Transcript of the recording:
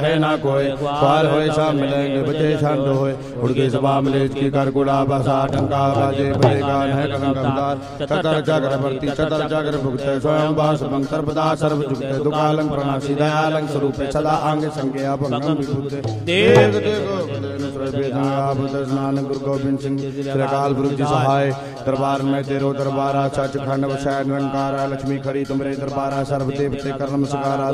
है ना कोई पार होए सा मिलेंगे बचे छंद होए उड़के सभा मलेज की कर गुड़ा बसा टंका बाजे बजेगा है गंगार चतर जागर वर्ती चतर जागर भुगते स्वयं बास मंत्र पदा सर्व जुगते दुकालंग प्रणाशी दयालंग स्वरूपे सदा आंग संगे अपंगम विभूते देव देखो गुरु गोविंद सिंह श्री अकाल पुरख जी सहाय दरबार में तेरो दरबारा सच खंड वसै निरंकार लक्ष्मी खड़ी तुमरे दरबारा सर्व देवते कर नमस्कार।